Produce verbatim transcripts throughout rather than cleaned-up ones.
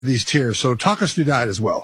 these tiers. So talk us through that as well.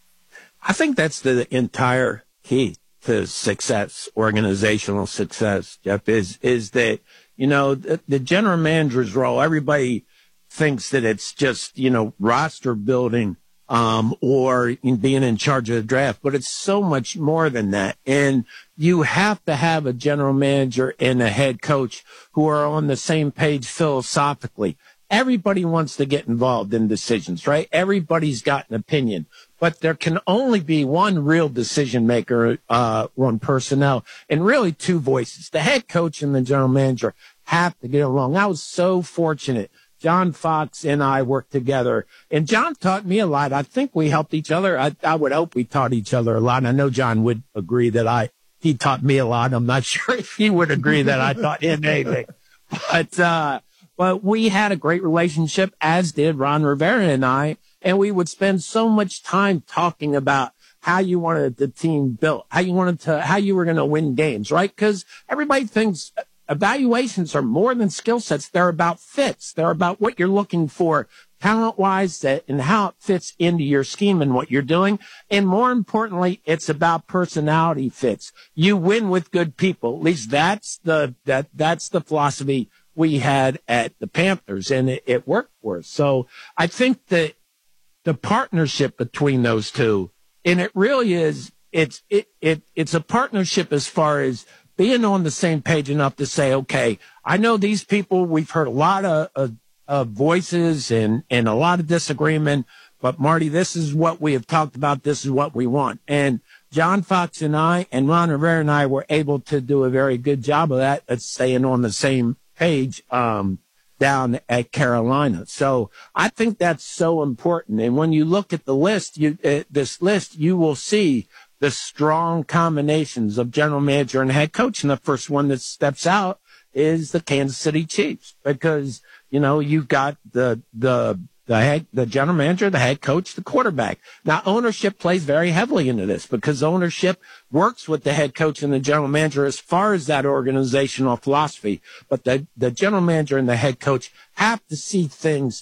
I think that's the entire key to success, organizational success, Jeff, is, is that, you know, the, the general manager's role, everybody thinks that it's just, you know, roster building, um, or in being in charge of the draft, but it's so much more than that. And you have to have a general manager and a head coach who are on the same page philosophically. Everybody wants to get involved in decisions, right? Everybody's got an opinion, but there can only be one real decision maker, uh, on personnel, and really two voices. The head coach and the general manager have to get along. I was so fortunate. John Fox and I worked together, and John taught me a lot. I think we helped each other. I, I would hope we taught each other a lot. I know John would agree that I, he taught me a lot. I'm not sure if he would agree that I taught him anything, but, uh, But we had a great relationship, as did Ron Rivera and I, and we would spend so much time talking about how you wanted the team built, how you wanted to, how you were going to win games, right? Because everybody thinks evaluations are more than skill sets. They're about fits. They're about what you're looking for talent-wise and how it fits into your scheme and what you're doing. And more importantly, it's about personality fits. You win with good people. At least that's the, that, that's the philosophy we had at the Panthers, and it, it worked for us. So I think that the partnership between those two, and it really is, it's, it, it, it's a partnership as far as being on the same page enough to say, okay, I know these people, we've heard a lot of, of, of voices and, and a lot of disagreement, but Marty, this is what we have talked about. This is what we want. And John Fox and I and Ron Rivera and I were able to do a very good job of that, at staying on the same page, um, down at Carolina. So I think that's so important. And when you look at the list, you, uh, this list, you will see the strong combinations of general manager and head coach. And the first one that steps out is the Kansas City Chiefs, because, you know, you've got the, the, the head, the general manager, the head coach, the quarterback. Now, ownership plays very heavily into this, because ownership works with the head coach and the general manager as far as that organizational philosophy. But the, the general manager and the head coach have to see things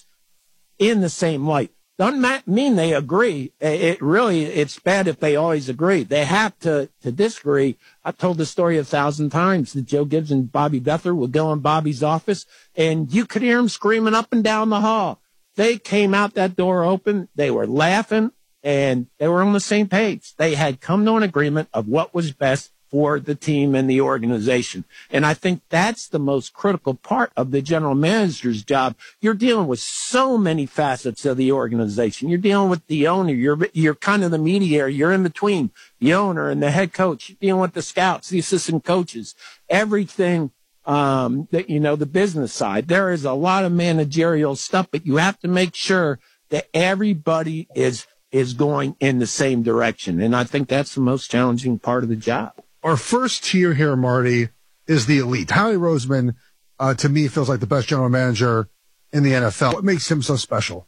in the same light. Doesn't mean they agree. It really, it's bad if they always agree. They have to, to disagree. I told the story a thousand times that Joe Gibbs and Bobby Bethler would go in Bobby's office, and you could hear them screaming up and down the hall. They came out that door open. They were laughing, and they were on the same page. They had come to an agreement of what was best for the team and the organization. And I think that's the most critical part of the general manager's job. You're dealing with so many facets of the organization. You're dealing with the owner. You're, you're kind of the mediator. You're in between the owner and the head coach. You're dealing with the scouts, the assistant coaches, everything. Um, that, you know, the business side. There is a lot of managerial stuff, but you have to make sure that everybody is, is going in the same direction. And I think that's the most challenging part of the job. Our first tier here, Marty, is the elite. Howie Roseman, uh, to me, feels like the best general manager in the N F L. What makes him so special?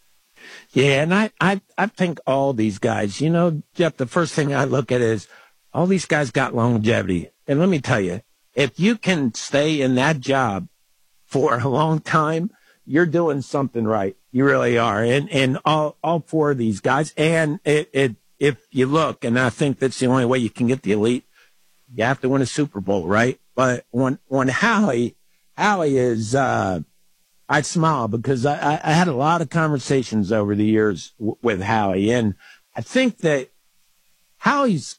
Yeah, and I, I, I think all these guys, you know, Jeff, the first thing I look at is all these guys got longevity. And let me tell you, if you can stay in that job for a long time, you're doing something right. You really are. And, and all, all four of these guys. And it, it, if you look, and I think that's the only way you can get the elite, you have to win a Super Bowl, right? But when, when Howie, Howie is, uh, I smile because I, I had a lot of conversations over the years w- with Howie. And I think that Howie's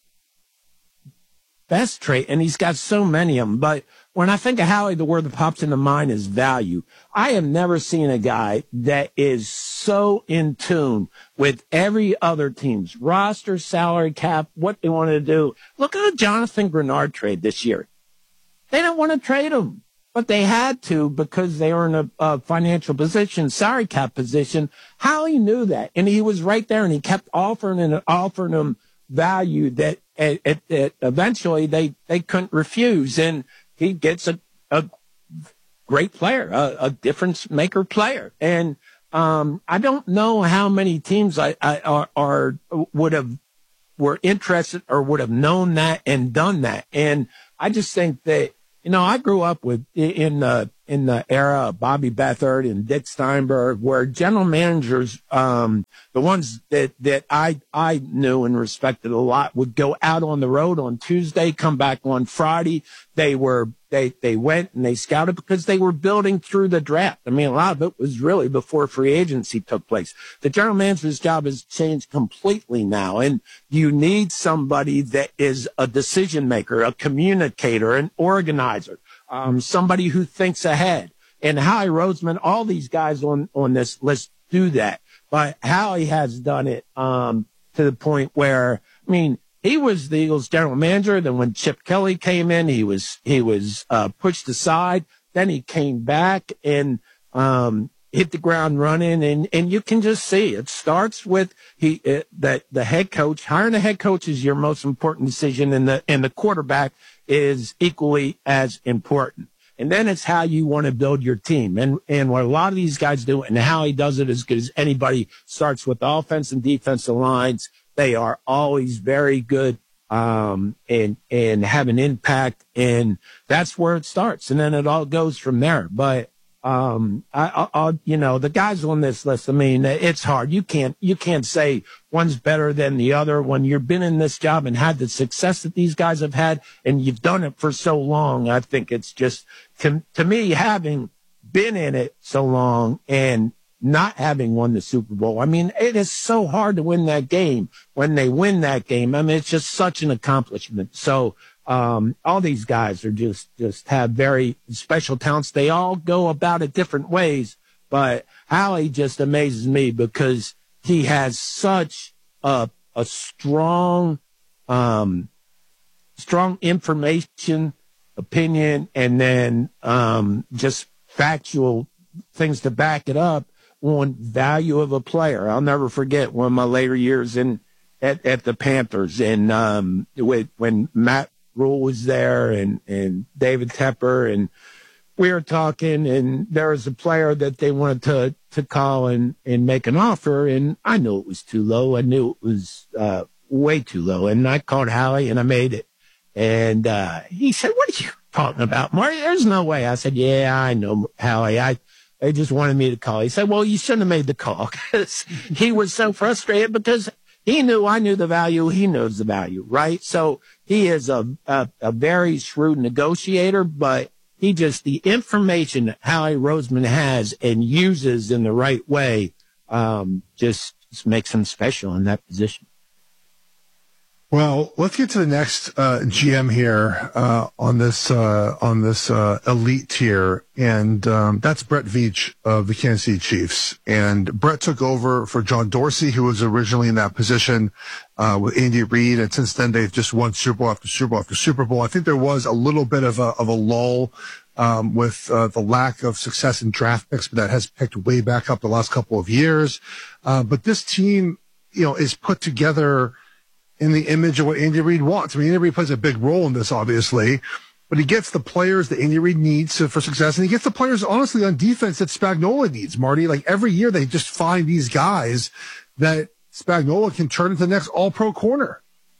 best trait, and he's got so many of them, but when I think of Howie, the word that pops into mind is value. I have never seen a guy that is so in tune with every other team's roster, salary cap, what they want to do. Look at the Jonathan Grenard trade this year. They didn't want to trade him, but they had to because they were in a, a financial position, salary cap position. Howie knew that, and he was right there, and he kept offering and offering them value that it, it, it eventually they, they couldn't refuse. And he gets a, a great player, a, a difference maker player. And, um, I don't know how many teams I, I are, are, would have, were interested or would have known that and done that. And I just think that you know, I grew up with in the in the era of Bobby Beathard and Dick Steinberg, where general managers, um, the ones that that I I knew and respected a lot, would go out on the road on Tuesday, come back on Friday. They were they they went and they scouted because they were building through the draft. I mean, a lot of it was really before free agency took place. The general manager's job has changed completely now, and you need somebody that is a decision maker, a communicator, an organizer. Um, somebody who thinks ahead. And Howie Roseman, all these guys on, on this list do that. But Howie has done it, um, to the point where, I mean, he was the Eagles general manager. Then when Chip Kelly came in, he was, he was, uh, pushed aside. Then he came back and, um, hit the ground running. And, and you can just see it starts with he, uh, that the head coach, hiring a head coach is your most important decision, and the, and the quarterback is equally as important. And then it's how you want to build your team. And, and what a lot of these guys do, and how he does it as good as anybody, starts with the offense and defensive lines. They are always very good, um, and, and have an impact. And that's where it starts. And then it all goes from there. But, um, I, I, I, you know, the guys on this list, I mean, it's hard. You can't, you can't say one's better than the other when you've been in this job and had the success that these guys have had, and you've done it for so long. I think it's just, to, to me, having been in it so long and not having won the Super Bowl, I mean, it is so hard to win that game. When they win that game, I mean, it's just such an accomplishment. So, Um, all these guys are just, just have very special talents. They all go about it different ways, but Howie just amazes me because he has such a, a strong, um, strong information, opinion, and then, um, just factual things to back it up on value of a player. I'll never forget one of my later years in, at, at the Panthers, and, um, with, when Matt Rule was there, and, and David Tepper, and we were talking, and there was a player that they wanted to, to call and, and make an offer. And I knew it was too low. I knew it was, uh, way too low. And I called Howie and I made it. And, uh, he said, "What are you talking about, Marty? There's no way." I said, "Yeah, I know, Howie. I, they just wanted me to call." He said, "Well, you shouldn't have made the call," because he was so frustrated because he knew I knew the value. He knows the value, right? So he is a, a, a very shrewd negotiator, but he just, the information that Howie Roseman has and uses in the right way, um, just, just makes him special in that position. Well, let's get to the next uh, G M here uh, on this uh, on this uh, elite tier, and um, that's Brett Veach of the Kansas City Chiefs. And Brett took over for John Dorsey, who was originally in that position uh, with Andy Reid, and since then they've just won Super Bowl after Super Bowl after Super Bowl. I think there was a little bit of a of a lull um, with uh, the lack of success in draft picks, but that has picked way back up the last couple of years. Uh, but this team, you know, is put together in the image of what Andy Reid wants. I mean, Andy Reid plays a big role in this, obviously, but he gets the players that Andy Reid needs to, for success, and he gets the players, honestly, on defense that Spagnuolo needs, Marty. Like, every year they just find these guys that Spagnuolo can turn into the next all-pro corner.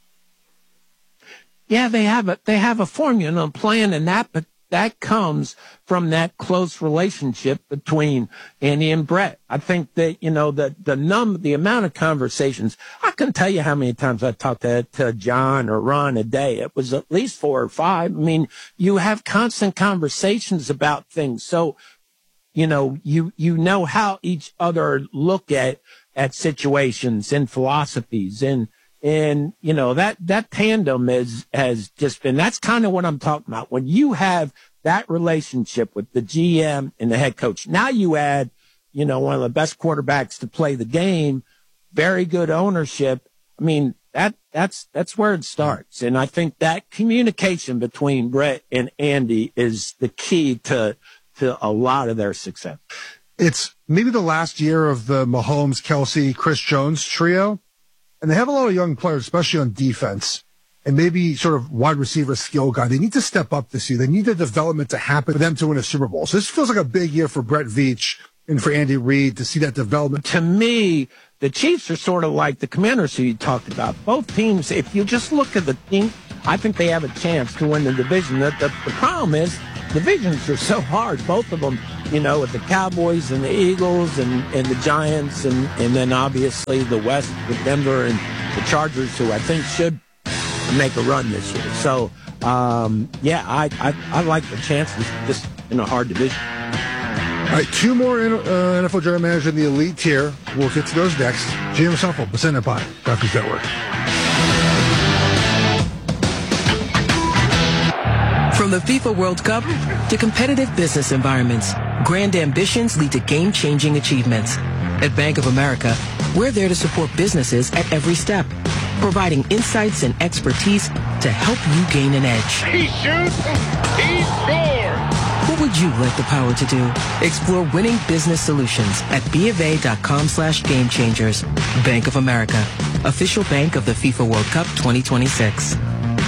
Yeah, they have a, they have a formula and a plan, and that, but that comes from that close relationship between Andy and Brett. I think that, you know, the, the num, the amount of conversations, I couldn't tell you how many times I talked to, to John or Ron a day. It was at least four or five. I mean, you have constant conversations about things. So, you know, you, you know how each other look at, at situations and philosophies, and, And, you know, that, that tandem is, has just been, that's kind of what I'm talking about. When you have that relationship with the G M and the head coach, now you add, you know, one of the best quarterbacks to play the game, very good ownership. I mean, that, that's, that's where it starts. And I think that communication between Brett and Andy is the key to, to a lot of their success. It's maybe the last year of the Mahomes, Kelsey, Chris Jones trio. And they have a lot of young players, especially on defense, and maybe sort of wide receiver skill guy. They need to step up this year. They need the development to happen for them to win a Super Bowl. So this feels like a big year for Brett Veach and for Andy Reid to see that development. To me, the Chiefs are sort of like the Commanders who you talked about. Both teams, if you just look at the team, I think they have a chance to win the division. The, the, the problem is divisions are so hard, both of them, you know, with the Cowboys and the Eagles and, and the Giants, and, and then obviously the West with Denver and the Chargers, who I think should make a run this year. So, um, yeah, I, I I like the chances just in a hard division. All right, two more uh, N F L General Manager in the elite tier. We'll get to those next. G M Shuffle, presented by DraftKings Network. From the FIFA World Cup to competitive business environments, grand ambitions lead to game-changing achievements. At Bank of America, we're there to support businesses at every step, providing insights and expertise to help you gain an edge. He shoots, he scores! What would you like the power to do? Explore winning business solutions at BofA.com slash game changers. Bank of America, official bank of the FIFA World Cup twenty twenty-six.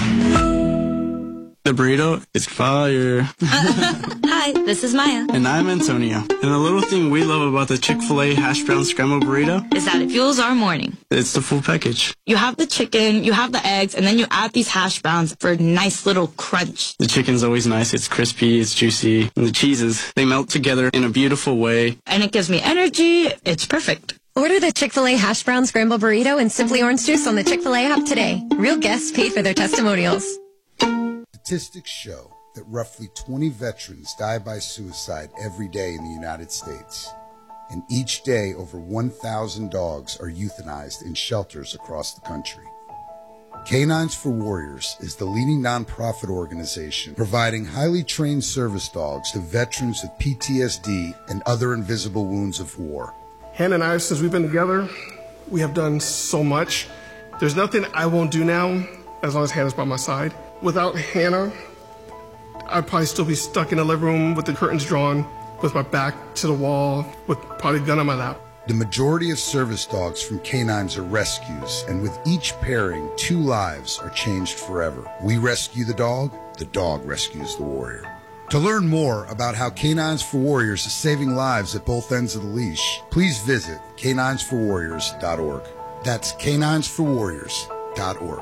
The burrito is fire. Hi, this is Maya. And I'm Antonio. And the little thing we love about the Chick-fil-A hash brown scrambled burrito is that it fuels our morning. It's the full package. You have the chicken, you have the eggs, and then you add these hash browns for a nice little crunch. The chicken's always nice. It's crispy, it's juicy. And the cheeses, they melt together in a beautiful way. And it gives me energy. It's perfect. Order the Chick-fil-A hash brown scrambled burrito and Simply Orange Juice on the Chick-fil-A app today. Real guests paid for their testimonials. Statistics show that roughly twenty veterans die by suicide every day in the United States. And each day, over one thousand dogs are euthanized in shelters across the country. Canines for Warriors is the leading nonprofit organization providing highly trained service dogs to veterans with P T S D and other invisible wounds of war. Hannah and I, since we've been together, we have done so much. There's nothing I won't do now as long as Hannah's by my side. Without Hannah, I'd probably still be stuck in the living room with the curtains drawn, with my back to the wall, with probably a gun on my lap. The majority of service dogs from canines are rescues, and with each pairing, two lives are changed forever. We rescue the dog, the dog rescues the warrior. To learn more about how Canines for Warriors is saving lives at both ends of the leash, please visit canines for warriors dot org. That's canines for warriors dot org.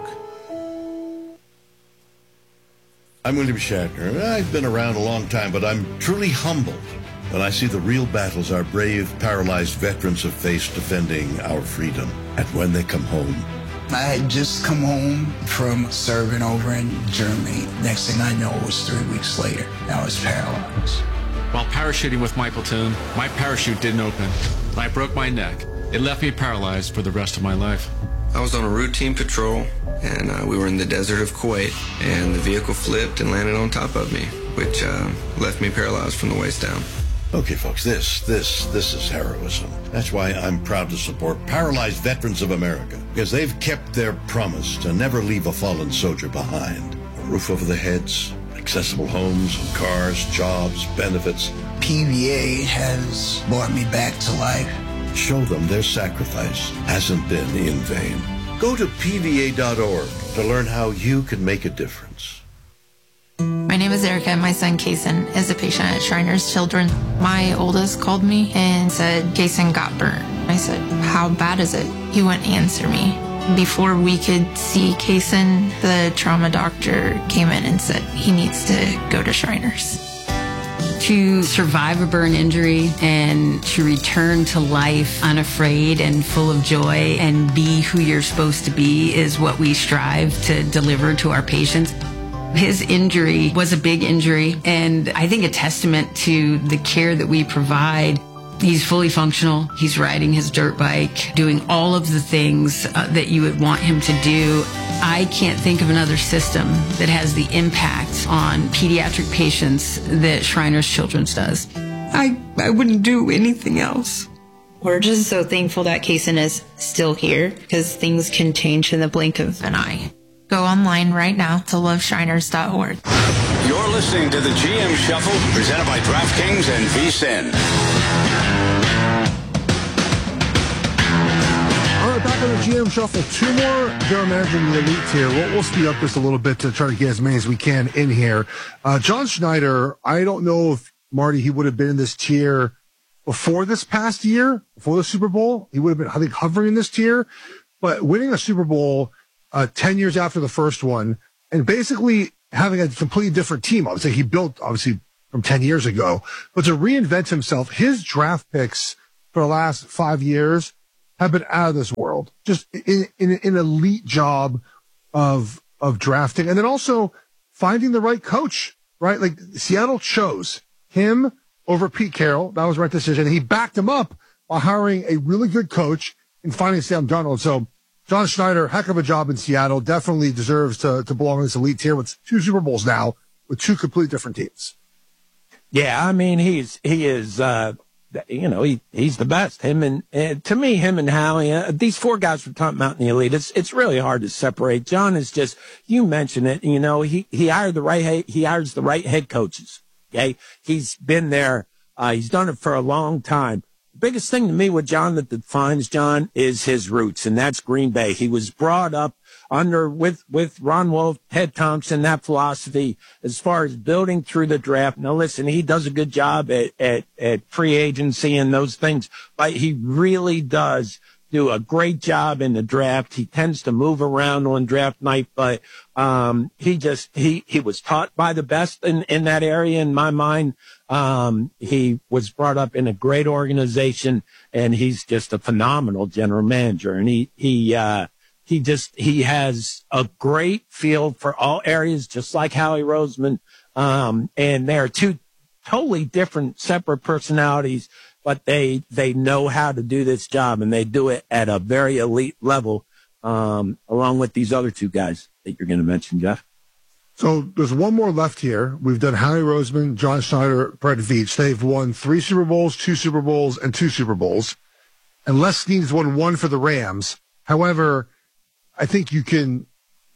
I'm William Shatner. I've been around a long time, but I'm truly humbled when I see the real battles our brave, paralyzed veterans have faced defending our freedom. And when they come home, I had just come home from serving over in Germany. Next thing I know, it was three weeks later. I was paralyzed. While parachuting with my platoon, my parachute didn't open. I broke my neck. It left me paralyzed for the rest of my life. I was on a routine patrol, and uh, we were in the desert of Kuwait, and the vehicle flipped and landed on top of me, which uh, left me paralyzed from the waist down. Okay, folks, this, this, this is heroism. That's why I'm proud to support Paralyzed Veterans of America, because they've kept their promise to never leave a fallen soldier behind. A roof over their heads, accessible homes and cars, jobs, benefits. P V A has brought me back to life. Show them their sacrifice hasn't been in vain. Go to P V A dot org to learn how you can make a difference. My name is Erica, and my son, Kason, is a patient at Shriners Children. My oldest called me and said, Kason got burnt. I said, how bad is it? He wouldn't answer me. Before we could see Kason, the trauma doctor came in and said he needs to go to Shriners. To survive a burn injury and to return to life unafraid and full of joy and be who you're supposed to be is what we strive to deliver to our patients. His injury was a big injury, and I think a testament to the care that we provide. He's fully functional. He's riding his dirt bike, doing all of the things uh, that you would want him to do. I can't think of another system that has the impact on pediatric patients that Shriners Children's does. I, I wouldn't do anything else. We're just so thankful that Kason is still here, because things can change in the blink of an eye. Go online right now to love shriners dot org. You're listening to the G M Shuffle, presented by DraftKings and V S I N. All right, back on the G M Shuffle. Two more general manager in the elite tier. We'll, we'll speed up this a little bit to try to get as many as we can in here. Uh, John Schneider, I don't know if, Marty, he would have been in this tier before this past year, before the Super Bowl. He would have been, I think, hovering in this tier. But winning a Super Bowl uh, ten years after the first one, and basically having a completely different team. Obviously, he built, obviously, from ten years ago, but to reinvent himself, his draft picks for the last five years have been out of this world. Just in, in, in an elite job of, of drafting, and then also finding the right coach, right? Like Seattle chose him over Pete Carroll. That was the right decision. He backed him up by hiring a really good coach and finding Sam Darnold. So John Schneider, heck of a job in Seattle, definitely deserves to, to belong in this elite tier with two Super Bowls now with two completely different teams. Yeah, I mean, he's, he is, uh, you know, he, he's the best. Him and, uh, to me, him and Howie, uh, these four guys from Top Mountain the Elite, it's, it's really hard to separate. John is just, you mentioned it, you know, he, he hired the right, he hires the right head coaches. Okay. He's been there. Uh, he's done it for a long time. The biggest thing to me with John that defines John is his roots, and that's Green Bay. He was brought up under with, with Ron Wolf, Ted Thompson, that philosophy as far as building through the draft. Now listen, he does a good job at, at, at free agency and those things, but he really does do a great job in the draft. He tends to move around on draft night, but, um, he just, he, he was taught by the best in, in that area in my mind. Um, he was brought up in a great organization, and he's just a phenomenal general manager. And he, he, uh, He just, he has a great feel for all areas, just like Howie Roseman. Um, and they're two totally different, separate personalities, but they, they know how to do this job, and they do it at a very elite level, um, along with these other two guys that you're going to mention, Jeff. So there's one more left here. We've done Howie Roseman, John Schneider, Brett Veach. They've won three Super Bowls, two Super Bowls, and two Super Bowls. And Les Snead's won one for the Rams. However, I think you can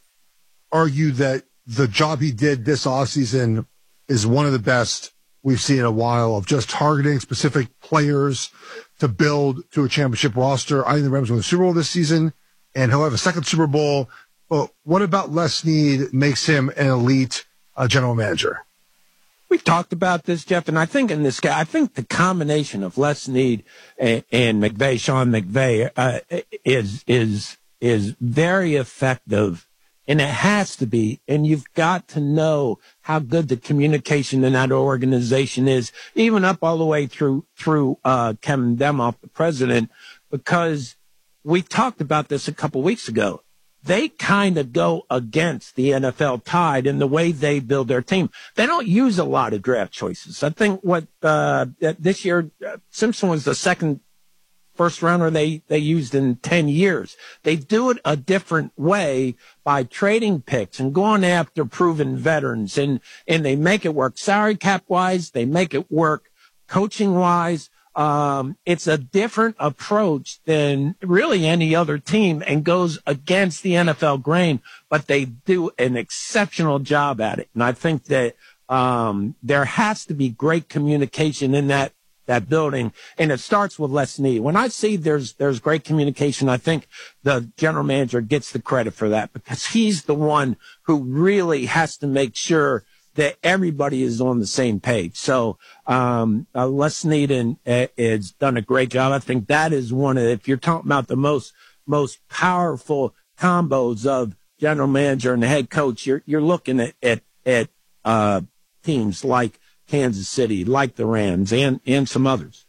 argue that the job he did this offseason is one of the best we've seen in a while of just targeting specific players to build to a championship roster. I think the Rams won the Super Bowl this season, and he'll have a second Super Bowl. But what about Les Snead makes him an elite uh, general manager? We've talked about this, Jeff, and I think in this guy, I think the combination of Les Snead and, and McVay, Sean McVay, uh, is is is very effective, and it has to be. And you've got to know how good the communication in that organization is, even up all the way through through uh, Kevin Demoff, the president, because we talked about this a couple weeks ago. They kind of go against the N F L tide in the way they build their team. They don't use a lot of draft choices. I think what uh, this year, uh, Simpson was the second first rounder they, they used in ten years. They do it a different way by trading picks and going after proven veterans, and, and they make it work salary cap wise. They make it work coaching wise. Um, it's a different approach than really any other team and goes against the N F L grain, but they do an exceptional job at it. And I think that, um, there has to be great communication in that, that building. And it starts with Les Snead. When I see there's, there's great communication, I think the general manager gets the credit for that, because he's the one who really has to make sure that everybody is on the same page. So, um, uh, Les Snead and, uh, has done a great job. I think that is one of, if you're talking about the most, most powerful combos of general manager and the head coach, you're, you're looking at, at, at, uh, teams like Kansas City, like the Rams, and, and some others.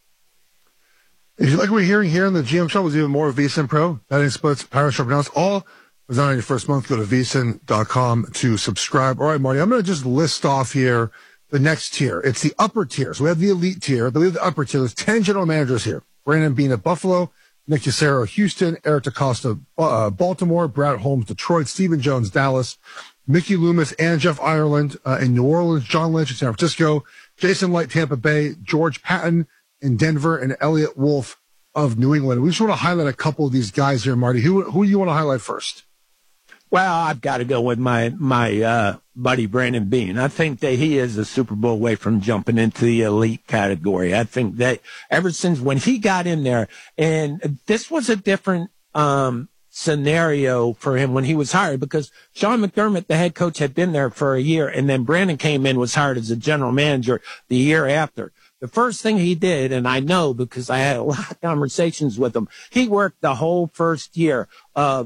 If you like what we're hearing here on the G M Show, was even more of VSiN Pro, betting splits, power sharp announced, all was on your first month. Go to V S I N dot com to subscribe. All right, Marty, I'm going to just list off here the next tier. It's the upper tier. So we have the elite tier, then we have the upper tier. There's ten general managers here. Brandon Beane at Buffalo, Nick Cassero, Houston, Eric DeCosta, uh, Baltimore, Brad Holmes, Detroit, Stephen Jones, Dallas, Mickey Loomis and Jeff Ireland uh, in New Orleans, John Lynch in San Francisco, Jason Light, Tampa Bay, George Patton in Denver, and Elliot Wolf of New England. We just want to highlight a couple of these guys here, Marty. Who, who do you want to highlight first? Well, I've got to go with my, my, uh, buddy Brandon Beane. I think that he is a Super Bowl away from jumping into the elite category. I think that ever since when he got in there, and this was a different, um, scenario for him when he was hired, because Sean McDermott, the head coach, had been there for a year, and then Brandon came in, was hired as a general manager the year after. The first thing he did, and I know because I had a lot of conversations with him, he worked the whole first year of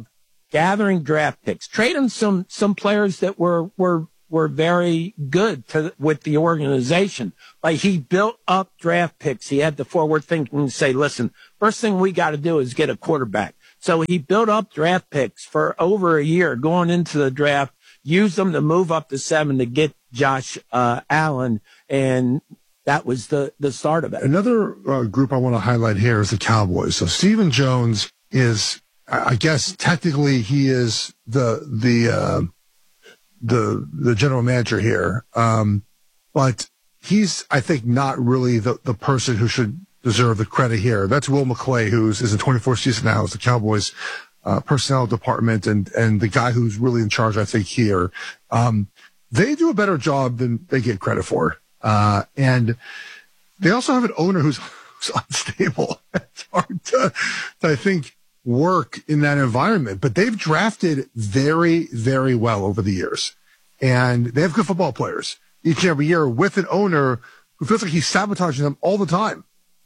gathering draft picks, trading some, some players that were, were, were very good to, with the organization. Like he built up draft picks. He had the forward thinking to say, listen, first thing we got to do is get a quarterback. So he built up draft picks for over a year going into the draft, used them to move up to seven to get Josh, uh, Allen. And that was the, the start of it. Another uh, group I want to highlight here is the Cowboys. So Stephen Jones is, I guess technically he is the, the, uh, the the general manager here. Um, but he's, I think, not really the, the person who should deserve the credit here. That's Will McClay, who's is in twenty-fourth season now as the Cowboys uh, personnel department and, and the guy who's really in charge, I think, here. Um, they do a better job than they get credit for. Uh, and they also have an owner who's, who's unstable. It's hard to, to, I think, work in that environment, but they've drafted very, very well over the years. And they have good football players each and every year with an owner who feels like he's sabotaging them all the time.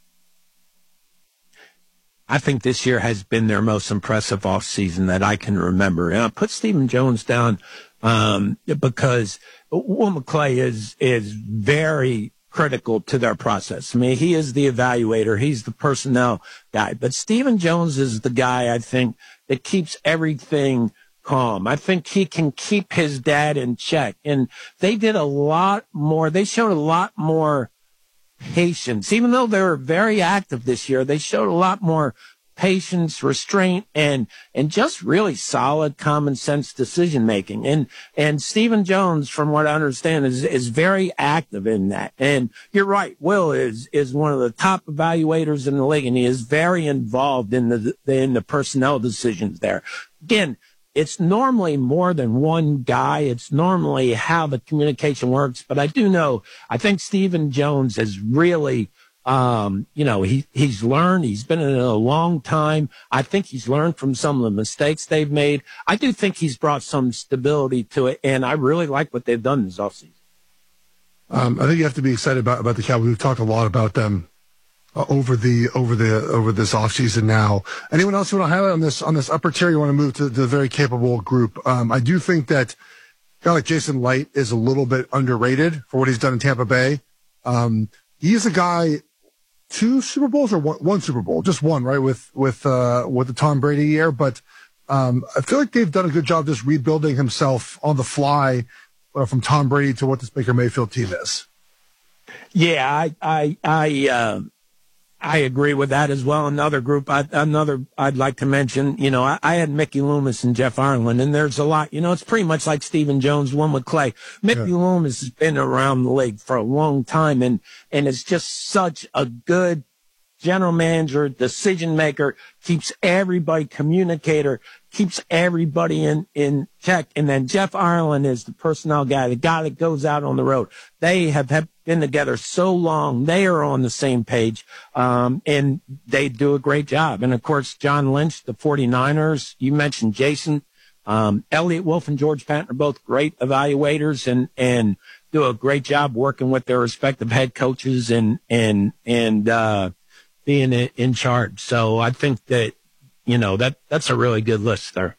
I think this year has been their most impressive offseason that I can remember. And I put Stephen Jones down, um, because Will McClay is, is very critical to their process. I mean, he is the evaluator. He's the personnel guy. But Stephen Jones is the guy, I think, that keeps everything calm. I think he can keep his dad in check. And they did a lot more. They showed a lot more patience. Even though they were very active this year, they showed a lot more patience, restraint, and and just really solid common sense decision making. And and Stephen Jones, from what I understand, is is very active in that. And you're right, Will is is one of the top evaluators in the league, and he is very involved in the in the personnel decisions there. Again, it's normally more than one guy. It's normally how the communication works. But I do know, I think Stephen Jones has really Um, you know, he, he's learned, he's been in it a long time. I think he's learned from some of the mistakes they've made. I do think he's brought some stability to it, and I really like what they've done this offseason. Um, I think you have to be excited about, about the Cowboys. We've talked a lot about them uh, over the, over the, over this offseason now. Anyone else you want to highlight on this, on this upper tier? You want to move to the very capable group? Um, I do think that a guy like Jason Light is a little bit underrated for what he's done in Tampa Bay. Um, he's a guy, two Super Bowls or one, one Super Bowl, just one, right? With, with, uh, with the Tom Brady year. But, um, I feel like they've done a good job just rebuilding himself on the fly uh, from Tom Brady to what this Baker Mayfield team is. Yeah, I, I, I, uh, I agree with that as well. Another group, I, another I'd like to mention, you know, I, I had Mickey Loomis and Jeff Ireland, and there's a lot, you know, it's pretty much like Stephen Jones, one with Clay. Mickey yeah. Loomis has been around the league for a long time, and, and it's just such a good general manager, decision maker, keeps everybody communicator, keeps everybody in, in check. And then Jeff Ireland is the personnel guy, the guy that goes out on the road. They have, have been together so long. They are on the same page. Um, and they do a great job. And of course, John Lynch, the 49ers, you mentioned Jason, um, Elliott Wolf and George Patton are both great evaluators and, and do a great job working with their respective head coaches and, and, and, uh, being in charge. So I think that, you know, that that's a really good list there.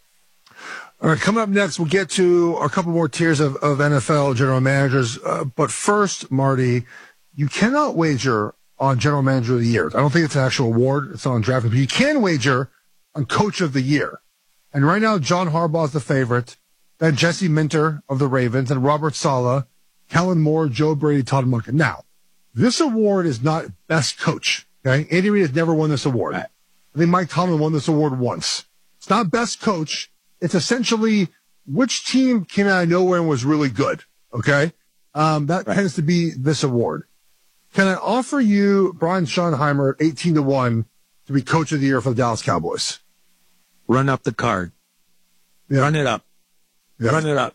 All right, coming up next, we'll get to a couple more tiers of, of N F L general managers. Uh, but first, Marty, you cannot wager on general manager of the year. I don't think it's an actual award. It's not on drafting, but you can wager on coach of the year. And right now, John Harbaugh is the favorite. Then Jesse Minter of the Ravens and Robert Saleh, Kellen Moore, Joe Brady, Todd Monken. Now, this award is not best coach. Okay, Andy Reid has never won this award. I think Mike Tomlin won this award once. It's not best coach. It's essentially which team came out of nowhere and was really good. Okay, um, that right. tends to be this award. Can I offer you Brian Schottenheimer at eighteen to one to be coach of the year for the Dallas Cowboys? Run up the card. Yeah. Run it up. Yeah. Run it up.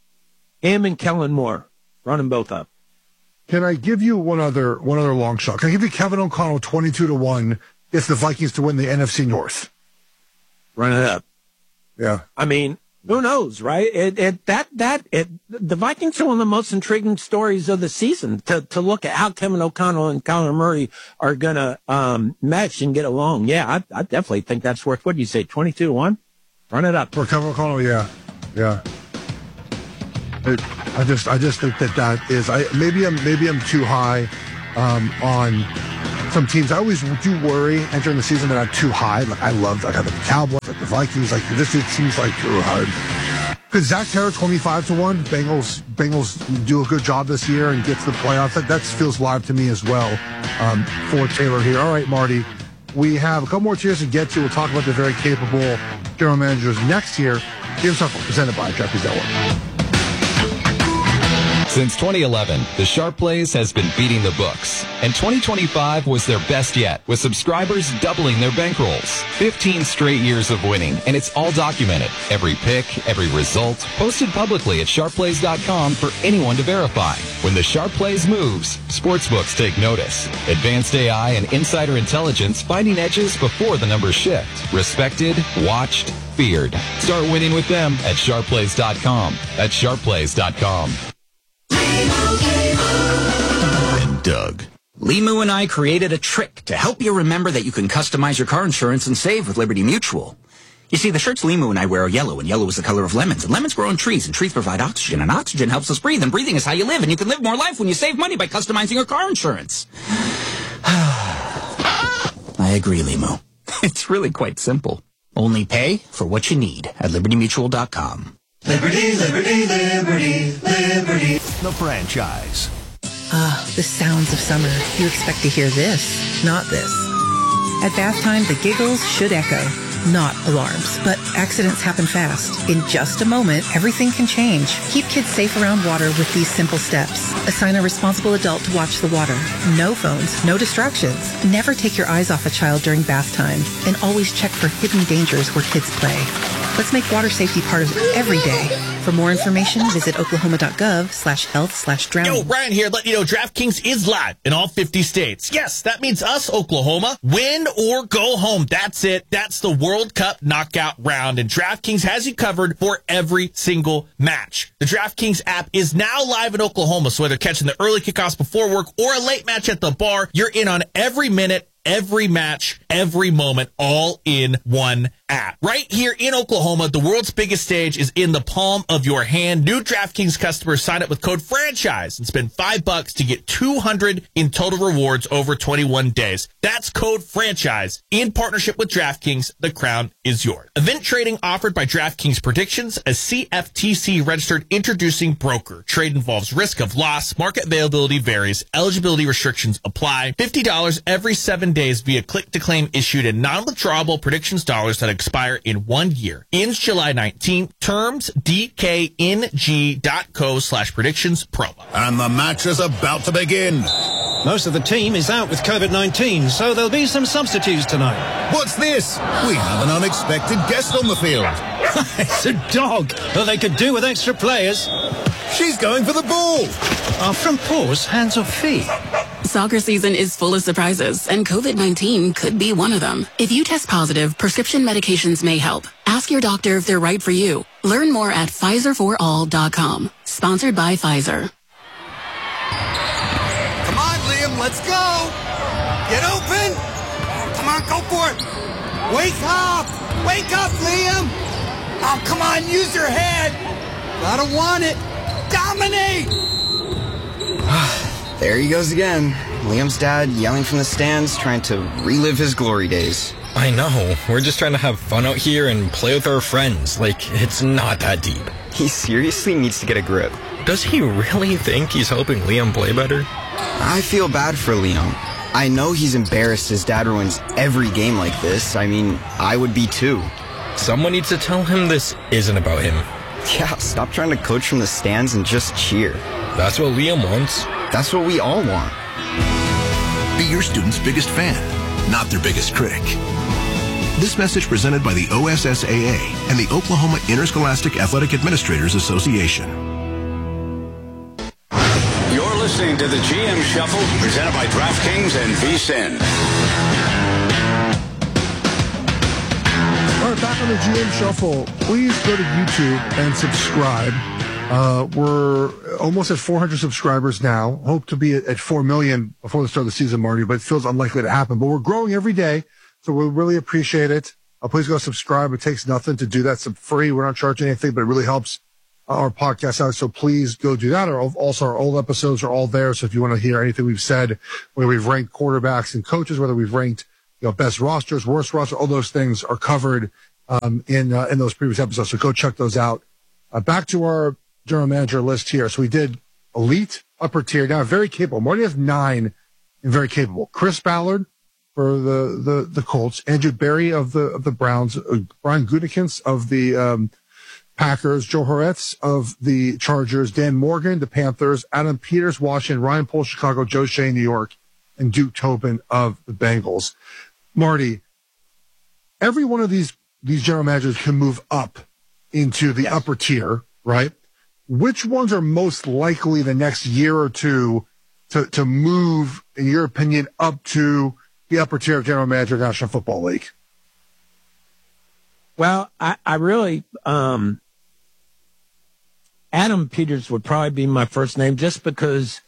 Him and Kellen Moore. Run them both up. Can I give you one other one other long shot? Can I give you Kevin O'Connell twenty-two to one if the Vikings to win the N F C North? Run it up. Yeah. I mean, who knows, right? It, it, that, that, it, the Vikings are one of the most intriguing stories of the season to, to look at how Kevin O'Connell and Kyler Murray are going to, um, mesh and get along. Yeah, I, I definitely think that's worth, what do you say, twenty-two to one? Run it up. For Kevin O'Connell, yeah. Yeah. It, I just I just think that that is, I maybe I'm maybe I'm too high um, on some teams. I always do worry entering the season that I'm too high. Like I love, like I the Cowboys, like the Vikings. Like this, it seems like too hard. Could Zach Taylor twenty-five to one? Bengals Bengals do a good job this year and get to the playoffs. That, that feels live to me as well um, for Taylor here. All right, Marty, we have a couple more tiers to get to. We'll talk about the very capable general managers next year. Here's something presented by DraftKings Network. Since twenty eleven, the Sharp Plays has been beating the books, and twenty twenty-five was their best yet, with subscribers doubling their bankrolls. fifteen straight years of winning, and it's all documented. Every pick, every result, posted publicly at sharp plays dot com for anyone to verify. When the Sharp Plays moves, sportsbooks take notice. Advanced A I and insider intelligence finding edges before the numbers shift. Respected, watched, feared. Start winning with them at sharp plays dot com. That's sharp plays dot com. And Doug. Limu and I created a trick to help you remember that you can customize your car insurance and save with Liberty Mutual. You see, the shirts Limu and I wear are yellow, and yellow is the color of lemons, and lemons grow on trees, and trees provide oxygen, and oxygen helps us breathe, and breathing is how you live, and you can live more life when you save money by customizing your car insurance. I agree, Limu. It's really quite simple. Only pay for what you need at liberty mutual dot com. Liberty, liberty, liberty, liberty. The franchise. Ah, the sounds of summer. You expect to hear this, not this. At bath time, the giggles should echo. Not alarms, but accidents happen fast. In just a moment, everything can change. Keep kids safe around water with these simple steps. Assign a responsible adult to watch the water. No phones, no distractions. Never take your eyes off a child during bath time. And always check for hidden dangers where kids play. Let's make water safety part of every day. For more information, visit oklahoma.gov slash health slash drowning. Yo, Ryan here, letting you know DraftKings is live in all fifty states. Yes, that means us, Oklahoma. Win or go home. That's it. That's the World Cup knockout round, and DraftKings has you covered for every single match. The DraftKings app is now live in Oklahoma, so whether catching the early kickoffs before work or a late match at the bar, you're in on every minute, every match, every moment, all in one app. Right here in Oklahoma, the world's biggest stage is in the palm of your hand. New DraftKings customers sign up with code FRANCHISE and spend five bucks to get two hundred in total rewards over twenty-one days. That's code FRANCHISE. In partnership with DraftKings, the crown is yours. Event trading offered by DraftKings Predictions, a C F T C registered introducing broker. Trade involves risk of loss. Market availability varies. Eligibility restrictions apply. fifty dollars every seven days via click-to-claim issued in non-withdrawable predictions dollars that expire in one year. Ends July nineteenth. Terms dkng.co slash predictions promo. And the match is about to begin. Most of the team is out with COVID nineteen, so there'll be some substitutes tonight. What's this? We have an unexpected guest on the field. It's a dog. Well, they could do with extra players. She's going for the ball. Are front paws hands or feet? Soccer season is full of surprises, and COVID nineteen could be one of them. If you test positive, prescription medications may help. Ask your doctor if they're right for you. Learn more at Pfizer for all dot com. Sponsored by Pfizer. Come on, Liam, let's go. Get open. Come on, go for it. Wake up. Wake up, Liam. Oh, come on, use your head. Gotta want it. Dominate. There he goes again. Liam's dad yelling from the stands, trying to relive his glory days. I know. We're just trying to have fun out here and play with our friends. Like, it's not that deep. He seriously needs to get a grip. Does he really think he's helping Liam play better? I feel bad for Liam. I know he's embarrassed his dad ruins every game like this. I mean, I would be too. Someone needs to tell him this isn't about him. Yeah, stop trying to coach from the stands and just cheer. That's what Liam wants. That's what we all want. Be your student's biggest fan, not their biggest critic. This message presented by the O S S A A and the Oklahoma Interscholastic Athletic Administrators Association. You're listening to the G M Shuffle, presented by DraftKings and V S I N. All right, back on the G M Shuffle. Please go to YouTube and subscribe. Uh, we're almost at four hundred subscribers now. Hope to be at, at four million before the start of the season, Marty, but it feels unlikely to happen. But we're growing every day, so we really appreciate it. Uh, please go subscribe. It takes nothing to do that. It's free. We're not charging anything, but it really helps our podcast out. So please go do that. Or also our old episodes are all there. So if you want to hear anything we've said, whether we've ranked quarterbacks and coaches, whether we've ranked, you know, best rosters, worst rosters, all those things are covered, um, in, uh, in those previous episodes. So go check those out. Uh, back to our general manager list here. So we did elite, upper tier. Now very capable. Marty has nine and very capable. Chris Ballard for the, the, the Colts, Andrew Berry of the, of the Browns, uh, Brian Gutekunst of the, um, Packers, Joe Horetz of the Chargers, Dan Morgan, the Panthers, Adam Peters, Washington, Ryan Poles, Chicago, Joe Shea, New York, and Duke Tobin of the Bengals. Marty, every one of these, these general managers can move up into the yes. upper tier, right? Which ones are most likely the next year or two to, to move, in your opinion, up to the upper tier of general manager of the National Football League? Well, I, I really, um, Adam Peters would probably be my first name just because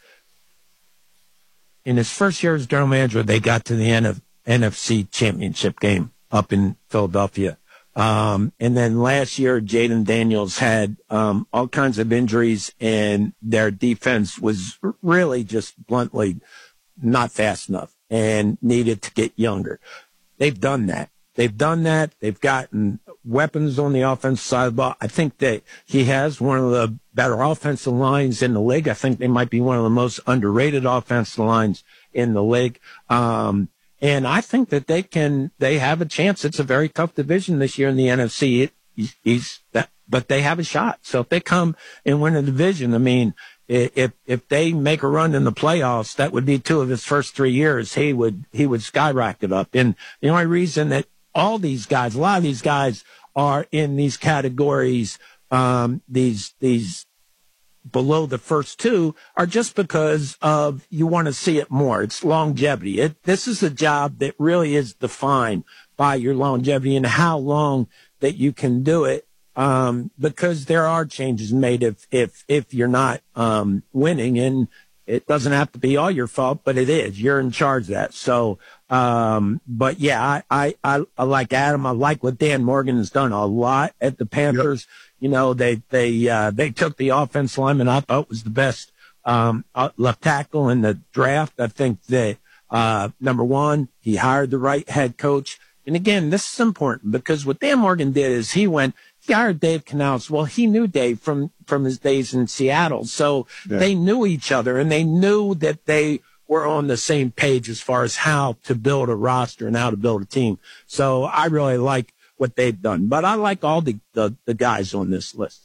in his first year as general manager, they got to the end of N F C championship game up in Philadelphia. Um, and then last year, Jaden Daniels had, um, all kinds of injuries and their defense was really just bluntly not fast enough and needed to get younger. They've done that. They've done that. They've gotten weapons on the offensive side of the ball. I think that he has one of the better offensive lines in the league. I think they might be one of the most underrated offensive lines in the league. Um, and I think that they can, they have a chance. It's a very tough division this year in the N F C. It, he's, he's that, but they have a shot. So if they come and win a division, I mean, if, if they make a run in the playoffs, that would be two of his first three years. He would, he would skyrocket up. And the only reason that all these guys, a lot of these guys are in these categories, um, these, these below the first two are just because of you want to see it more. It's longevity. It, this is a job that really is defined by your longevity and how long that you can do it. Um, because there are changes made if, if, if you're not, um, winning, and it doesn't have to be all your fault, but it is. You're in charge of that. So, um, but yeah, I, I, I, I like Adam. I like what Dan Morgan has done a lot at the Panthers. Yep. You know, they, they, uh, they took the offense lineman I thought was the best, um, left tackle in the draft. I think that, uh, number one, he hired the right head coach. And again, this is important because what Dan Morgan did is he went, he hired Dave Canales. Well, he knew Dave from, from his days in Seattle. So yeah. they knew each other and they knew that they were on the same page as far as how to build a roster and how to build a team. So I really like what they've done, but I like all the, the, the guys on this list.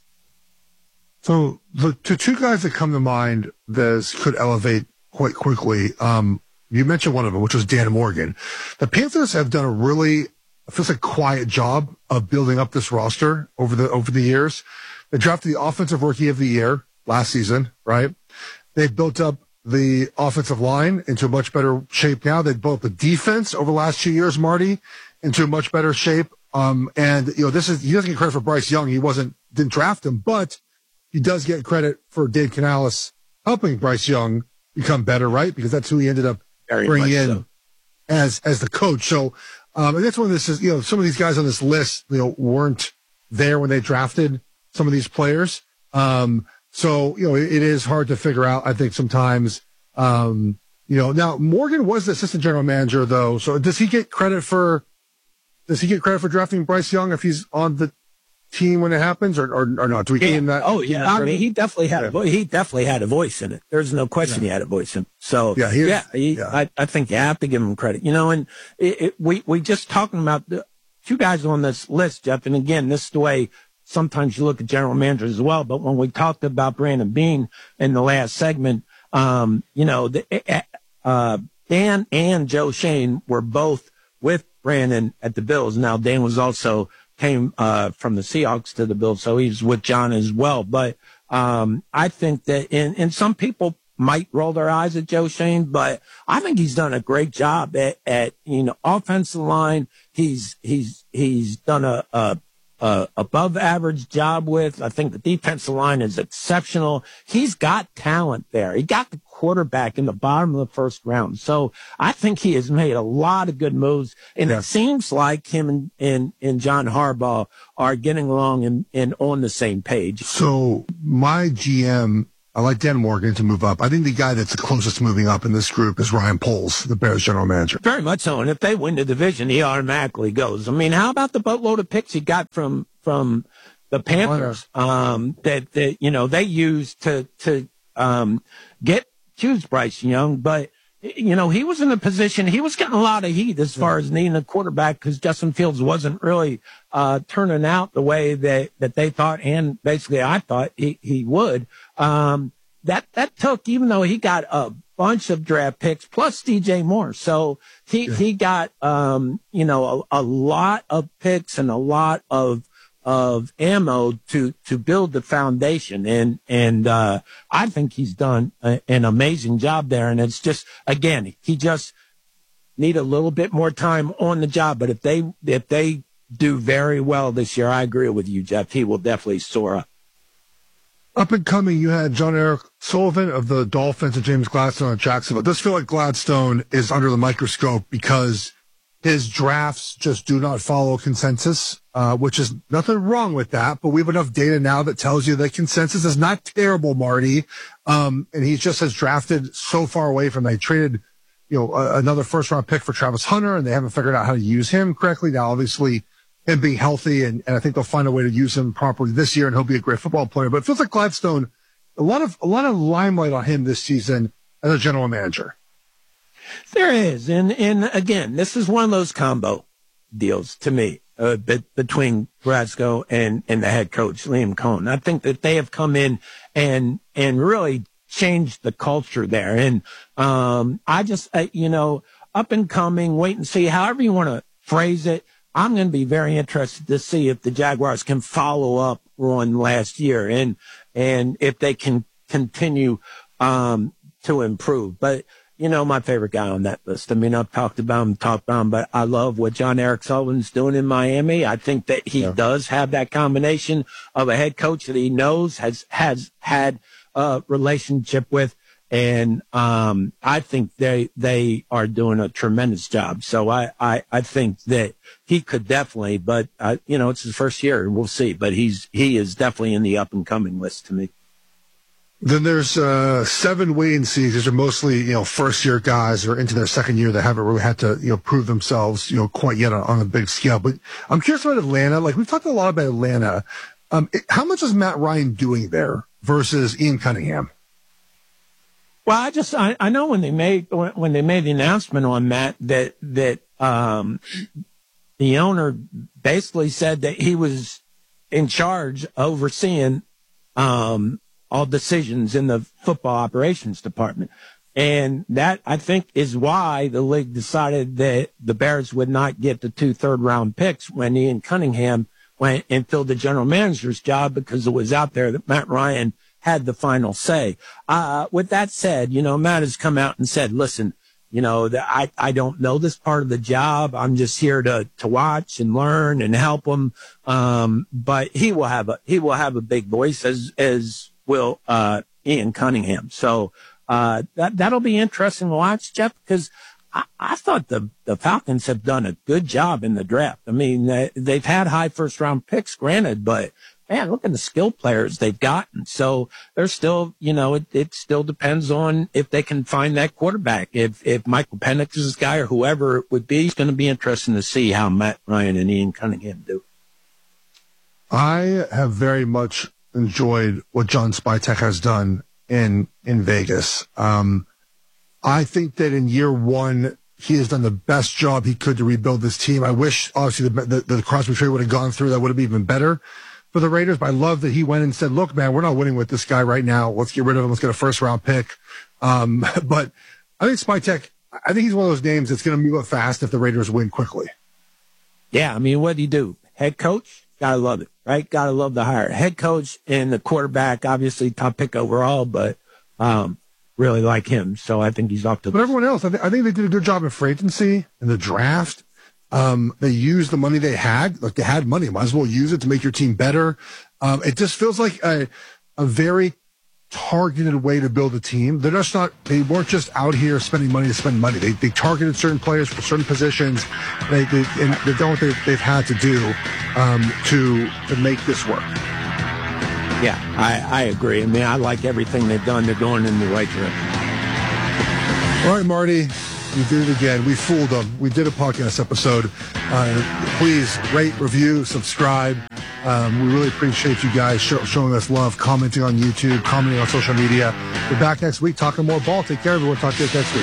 So the, the two guys that come to mind that could elevate quite quickly, um, you mentioned one of them, which was Dan Morgan. The Panthers have done a really, it feels like quiet job of building up this roster over the, over the years. They drafted the offensive rookie of the year last season, right? They built up the offensive line into a much better shape now. They built the defense over the last two years, Marty, into a much better shape. Um, and, you know, this is, he doesn't get credit for Bryce Young. He wasn't, didn't draft him, but he does get credit for Dave Canales helping Bryce Young become better, right? Because that's who he ended up Very bringing in so. as, as the coach. So, um, and that's when this is, you know, some of these guys on this list, you know, weren't there when they drafted some of these players. Um, so, you know, it, it is hard to figure out, I think, sometimes. Um, you know, now Morgan was the assistant general manager though. So does he get credit for, does he get credit for drafting Bryce Young if he's on the team when it happens, or, or, or not? Do we yeah. in that? Oh yeah. I mean, he definitely had yeah. a voice. He definitely had a voice in it. There's no question yeah. he had a voice in it. So yeah, he, yeah, he, yeah. I, I think you have to give him credit, you know, and it, it, we, we just talking about the two guys on this list, Jeff. And again, this is the way sometimes you look at general managers as well. But when we talked about Brandon Beane in the last segment, um, you know, the, uh, Dan and Joe Shane were both with Brandon at the Bills. Now, Dan was also came, uh, from the Seahawks to the Bills. So he was with John as well. But, um, I think that, and, and some people might roll their eyes at Joe Shane, but I think he's done a great job at, at, you know, offensive line. He's, he's, he's done a, a a above average job with. I think the defensive line is exceptional. He's got talent there. He got the quarterback in the bottom of the first round. So I think he has made a lot of good moves. And yeah. It seems like him and, and, and John Harbaugh are getting along and, and on the same page. So my G M, I like Dan Morgan to move up. I think the guy that's the closest moving up in this group is Ryan Poles, the Bears general manager. Very much so. And if they win the division, he automatically goes. I mean, how about the boatload of picks he got from from the Panthers um, that, that, you know, they used to, to um, get choose Bryce Young? But, you know, he was in a position, he was getting a lot of heat as far as needing a quarterback because Justin Fields wasn't really uh, turning out the way that, that they thought, and basically I thought he, he would. Um, that, that took, even though he got a bunch of draft picks plus D J Moore. So he, yeah. he got, um, you know, a, a lot of picks and a lot of, of ammo to, to build the foundation. And, and, uh, I think he's done a, an amazing job there. And it's just, again, he just need a little bit more time on the job. But if they, if they do very well this year, I agree with you, Jeff. He will definitely soar up. Up and coming, you had John Eric Sullivan of the Dolphins and James Gladstone of Jacksonville. It does feel like Gladstone is under the microscope because his drafts just do not follow consensus, uh, which is nothing wrong with that. But we have enough data now that tells you that consensus is not terrible, Marty. Um, and he just has drafted so far away from, they traded, you know, uh, another first round pick for Travis Hunter, and they haven't figured out how to use him correctly. Now, obviously, him being healthy, and, and I think they'll find a way to use him properly this year, and he'll be a great football player. But it feels like Gladstone, a lot of a lot of limelight on him this season as a general manager. There is, and and again, this is one of those combo deals to me uh, be, between Glasgow and and the head coach Liam Cohen. I think that they have come in and and really changed the culture there, and um, I just uh, you know up and coming, wait and see, however you want to phrase it. I'm going to be very interested to see if the Jaguars can follow up on last year and, and if they can continue, um, to improve. But, you know, my favorite guy on that list, I mean, I've talked about him, talked about him, but I love what John Eric Sullivan's doing in Miami. I think that he yeah. does have that combination of a head coach that he knows has, has had a relationship with. And, um, I think they, they are doing a tremendous job. So I, I, I think that he could definitely, but, uh, you know, it's his first year. We'll see, but he's, he is definitely in the up and coming list to me. Then there's, uh, seven wait and sees. These are mostly, you know, first year guys or into their second year that haven't really had to, you know, prove themselves, you know, quite yet on, on a big scale. But I'm curious about Atlanta. Like we've talked a lot about Atlanta. Um, it, how much is Matt Ryan doing there versus Ian Cunningham? Well, I just, I, I know when they made, when they made the announcement on Matt that, that, um, the owner basically said that he was in charge overseeing, um, all decisions in the football operations department. And that, I think, is why the league decided that the Bears would not get the two third round picks when Ian Cunningham went and filled the general manager's job, because it was out there that Matt Ryan had the final say. Uh, with that said, you know, Matt has come out and said, listen, you know, the, I, I don't know this part of the job. I'm just here to, to watch and learn and help him. Um, but he will have a, he will have a big voice, as, as will, uh, Ian Cunningham. So, uh, that, that'll be interesting to watch, Jeff, because I, I thought the, the Falcons have done a good job in the draft. I mean, they, they've had high first round picks, granted, but man, look at the skill players they've gotten. So they're still, you know, it, it still depends on if they can find that quarterback. If, if Michael Penix is this guy or whoever it would be, it's going to be interesting to see how Matt Ryan and Ian Cunningham do. I have very much enjoyed what John Spytek has done in, in Vegas. Um, I think that in year one, he has done the best job he could to rebuild this team. I wish, obviously, the, the, the Crosby trade would have gone through. That would have been even better for the Raiders, but I love that he went and said, look, man, we're not winning with this guy right now. Let's get rid of him. Let's get a first round pick. Um, but I think Spytek, I think he's one of those names that's going to move up fast if the Raiders win quickly. Yeah. I mean, what do you do? Head coach? Gotta love it, right? Gotta love the hire. Head coach and the quarterback, obviously top pick overall, but, um, really like him. So I think he's off to. But everyone else, I, th- I think they did a good job in free agency, in the draft. Um, they used the money they had. Like they had money, might as well use it to make your team better. Um, it just feels like a, a very targeted way to build a team. They're just not, they weren't just out here spending money to spend money. They, they targeted certain players for certain positions. They, they, and they've done what they, they've had to do, um, to, to make this work. Yeah, I, I agree. I mean, I like everything they've done. They're going in the right direction. All right, Marty, we did it again. We fooled them. We did a podcast episode. Uh, please rate, review, subscribe. Um, we really appreciate you guys show, showing us love, commenting on YouTube, commenting on social media. We're back next week talking more ball. Take care, everyone. Talk to you next week.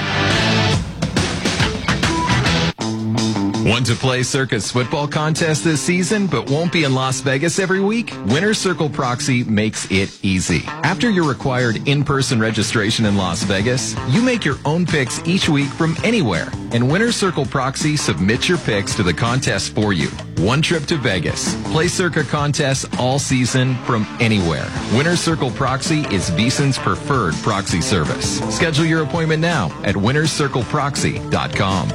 Want to play Circa's football contest this season, but won't be in Las Vegas every week? Winner's Circle Proxy makes it easy. After your required in-person registration in Las Vegas, you make your own picks each week from anywhere, and Winner's Circle Proxy submits your picks to the contest for you. One trip to Vegas. Play Circa contests all season from anywhere. Winner's Circle Proxy is VSiN's preferred proxy service. Schedule your appointment now at winners circle proxy dot com.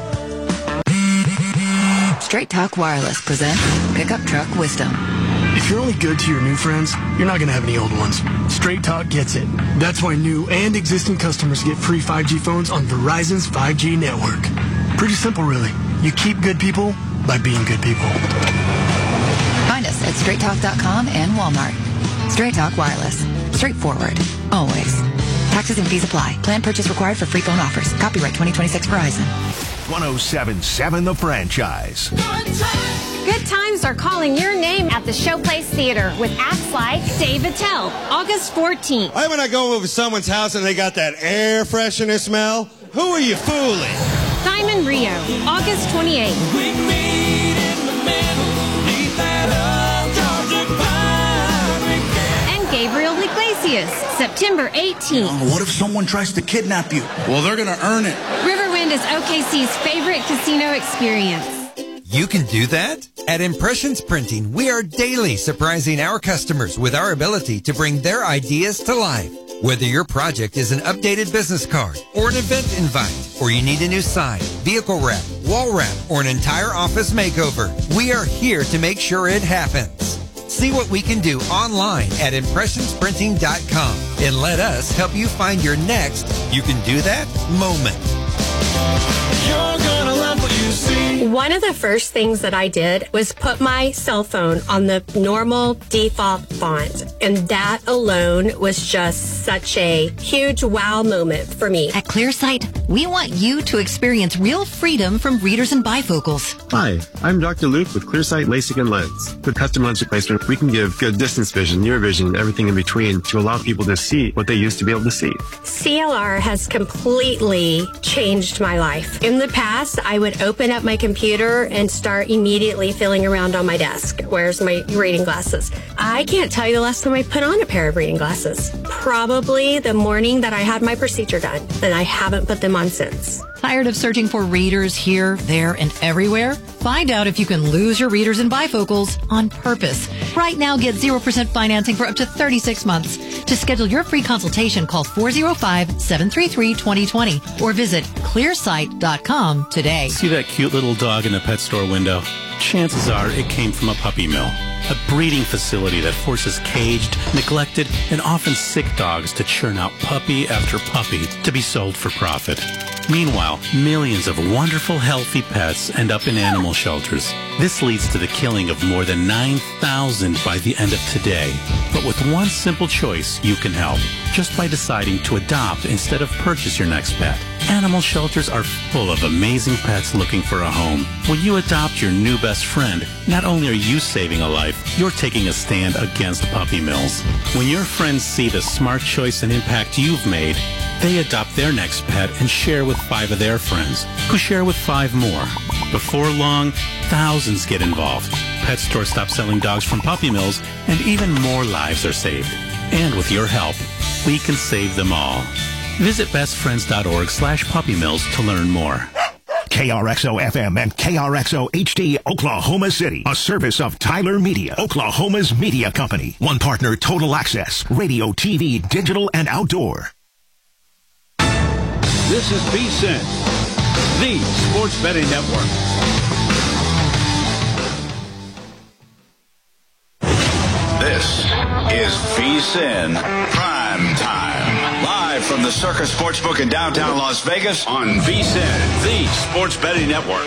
Straight Talk Wireless presents Pickup Truck Wisdom. If you're only good to your new friends, you're not going to have any old ones. Straight Talk gets it. That's why new and existing customers get free five G phones on Verizon's five G network. Pretty simple, really. You keep good people by being good people. Find us at straight talk dot com and Walmart. Straight Talk Wireless. Straightforward. Always. Taxes and fees apply. Plan purchase required for free phone offers. Copyright twenty twenty-six Verizon. one oh seven point seven The Franchise. Good times are calling your name at the Showplace Theater with acts like Dave Attell, August fourteenth. Why when I go over to someone's house and they got that air freshener smell? Who are you fooling? Simon Rio, August twenty-eighth. We meet in the middle, beneath that old Georgia pine. And Gabriel Iglesias, September eighteenth. Oh, what if someone tries to kidnap you? Well, they're going to earn it. Riverwind is O K C's favorite casino experience. You can do that? At Impressions Printing, we are daily surprising our customers with our ability to bring their ideas to life. Whether your project is an updated business card or an event invite, or you need a new sign, vehicle wrap, wall wrap, or an entire office makeover, we are here to make sure it happens. See what we can do online at impressions printing dot com and let us help you find your next you can do that moment. You're gonna love what you see. One of the first things that I did was put my cell phone on the normal default font. And that alone was just such a huge wow moment for me. At ClearSight, we want you to experience real freedom from readers and bifocals. Hi, I'm Doctor Luke with ClearSight LASIK and Lens. With custom lens replacement, we can give good distance vision, near vision, and everything in between to allow people to see what they used to be able to see. C L R has completely changed my life. In the past, I would open up my computer and start immediately feeling around on my desk. Where's my reading glasses? I can't tell you the last time I put on a pair of reading glasses. Probably the morning that I had my procedure done, and I haven't put them on since. Tired of searching for readers here, there, and everywhere? Find out if you can lose your readers and bifocals on purpose. Right now, get zero percent financing for up to thirty-six months. To schedule your free consultation, call four oh five, seven three three, two oh two oh or visit clear sight dot com today. See that cute little dog in the pet store window? Chances are it came from a puppy mill. A breeding facility that forces caged, neglected, and often sick dogs to churn out puppy after puppy to be sold for profit. Meanwhile, millions of wonderful, healthy pets end up in animal shelters. This leads to the killing of more than nine thousand by the end of today. But with one simple choice, you can help. Just by deciding to adopt instead of purchase your next pet. Animal shelters are full of amazing pets looking for a home. When you adopt your new best friend, not only are you saving a life, you're taking a stand against puppy mills. When your friends see the smart choice and impact you've made, they adopt their next pet and share with five of their friends, who share with five more. Before long, thousands get involved. Pet stores stop selling dogs from puppy mills, and even more lives are saved. And with your help, we can save them all. Visit bestfriends.org slash puppy mills to learn more. K R X O F M and K R X O H D Oklahoma City, a service of Tyler Media, Oklahoma's media company. One partner, Total Access, radio, T V, digital, and outdoor. This is VSiN, the sports betting network. This is VSiN Prime Time. Live from the Circus Sportsbook in downtown Las Vegas on VSiN, the sports betting network.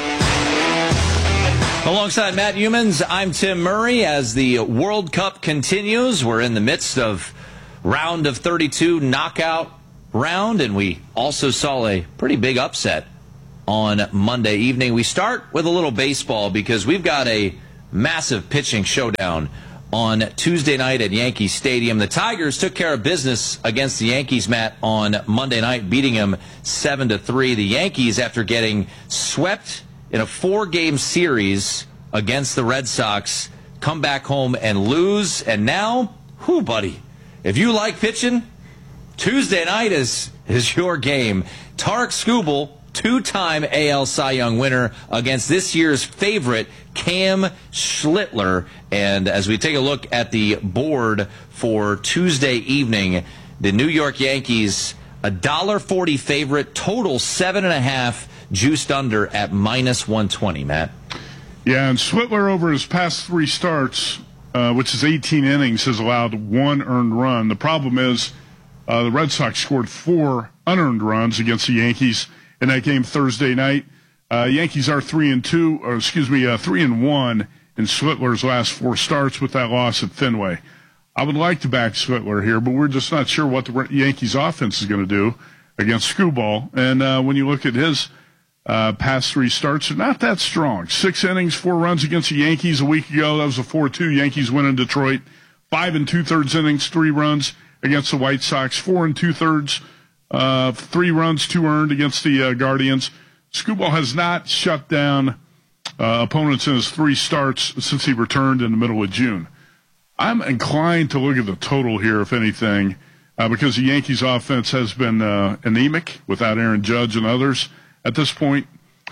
Alongside Matt Humans, I'm Tim Murray. As the World Cup continues, we're in the midst of round of thirty-two knockout round, and we also saw a pretty big upset on Monday evening. We start with a little baseball because we've got a massive pitching showdown on Tuesday night at Yankee Stadium. The Tigers took care of business against the Yankees, Matt, on Monday night, beating them seven to three. The Yankees, after getting swept in a four-game series against the Red Sox, come back home and lose. And now, whoo, buddy, if you like pitching, Tuesday night is, is your game. Tarik Skubal, two-time A L Cy Young winner, against this year's favorite, Cam Schlittler. And as we take a look at the board for Tuesday evening, the New York Yankees, a one dollar forty favorite, total seven and a half, juiced under at minus one twenty, Matt. Yeah, and Schlittler over his past three starts, uh, which is eighteen innings, has allowed one earned run. The problem is uh, the Red Sox scored four unearned runs against the Yankees in that game Thursday night. Uh, Yankees are three and two, or excuse me, uh, three and one in Schlittler's last four starts with that loss at Fenway. I would like to back Schlittler here, but we're just not sure what the Yankees offense is going to do against Skubal. And uh, when you look at his uh, past three starts, they're not that strong. Six innings, four runs against the Yankees a week ago. That was a four two Yankees win in Detroit. Five and two-thirds innings, three runs against the White Sox. Four and two-thirds Uh, three runs, two earned against the uh, Guardians. Skubal has not shut down uh, opponents in his three starts since he returned in the middle of June. I'm inclined to look at the total here, if anything, uh, because the Yankees' offense has been uh, anemic without Aaron Judge and others at this point.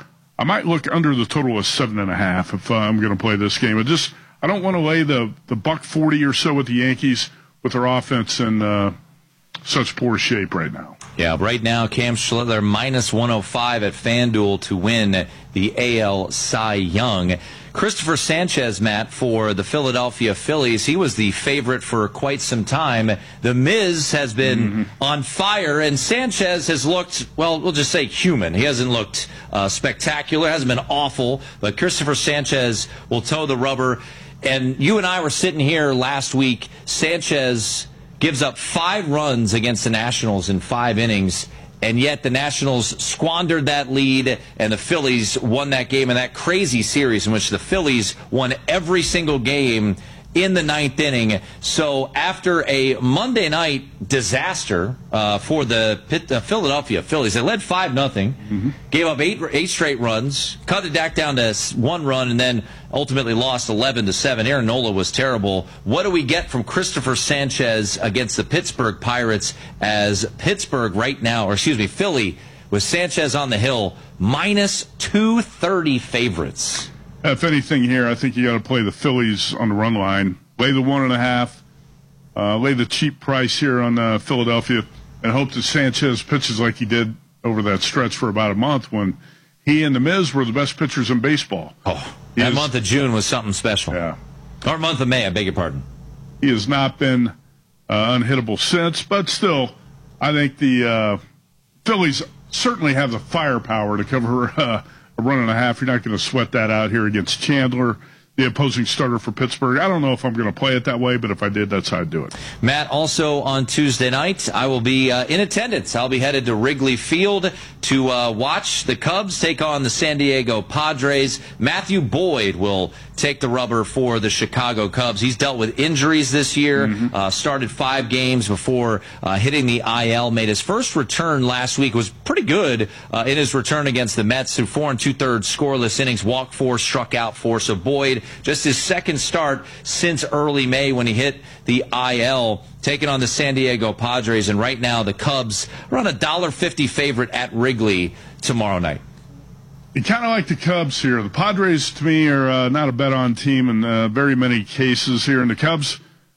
I might look under the total of seven and a half if uh, I'm going to play this game. I just I don't want to lay the the buck forty or so with the Yankees with their offense in uh, such poor shape right now. Yeah, right now, Cam Schlittler minus one oh five at FanDuel to win the A L Cy Young. Christopher Sanchez, Matt, for the Philadelphia Phillies, he was the favorite for quite some time. The Miz has been mm-hmm. on fire, and Sanchez has looked, well, we'll just say human. He hasn't looked uh, spectacular, hasn't been awful, but Christopher Sanchez will toe the rubber. And you and I were sitting here last week. Sanchez gives up five runs against the Nationals in five innings, and yet the Nationals squandered that lead, and the Phillies won that game in that crazy series in which the Phillies won every single game in the ninth inning. So after a Monday night disaster uh, for the Pitt, uh, Philadelphia Phillies, they led five nothing, mm-hmm. gave up eight eight straight runs, cut it back down to one run, and then ultimately lost eleven to seven. Aaron Nola was terrible. What do we get from Christopher Sanchez against the Pittsburgh Pirates, as Pittsburgh right now, or excuse me, Philly, with Sanchez on the hill, minus two thirty favorites? If anything here, I think you got to play the Phillies on the run line. Lay the one and a half. Uh, lay the cheap price here on uh, Philadelphia, and hope that Sanchez pitches like he did over that stretch for about a month when he and the Miz were the best pitchers in baseball. Oh, he that is, month of June was something special. Yeah. Or month of May, I beg your pardon. He has not been uh, unhittable since, but still, I think the uh, Phillies certainly have the firepower to cover uh, a run and a half. You're not going to sweat that out here against Chandler, the opposing starter for Pittsburgh. I don't know if I'm going to play it that way, but if I did, that's how I'd do it. Matt, also on Tuesday night, I will be uh, in attendance. I'll be headed to Wrigley Field to uh, watch the Cubs take on the San Diego Padres. Matthew Boyd will take the rubber for the Chicago Cubs. He's dealt with injuries this year, mm-hmm. uh, started five games before uh, hitting the I L, made his first return last week, was pretty good uh, in his return against the Mets, through four and two-thirds scoreless innings, walked four, struck out four. So Boyd, just his second start since early May when he hit the I L, taking on the San Diego Padres. And right now the Cubs are on a one dollar fifty favorite at Wrigley tomorrow night. You kind of like the Cubs here. The Padres, to me, are uh, not a bet-on team in uh, very many cases here. And the Cubs,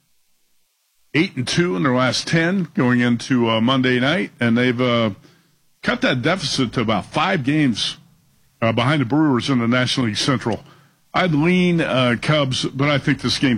eight and two in their last ten going into uh, Monday night, and they've uh, cut that deficit to about five games uh, behind the Brewers in the National League Central. I'd lean uh, Cubs, but I think this game's